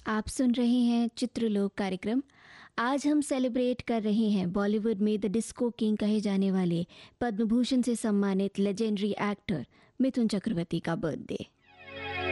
आप सुन रहे हैं चित्रलोक कार्यक्रम। आज हम सेलिब्रेट कर रहे हैं बॉलीवुड में द डिस्को किंग कहे जाने वाले पद्म भूषण से सम्मानित लेजेंडरी एक्टर मिथुन चक्रवर्ती का बर्थडे।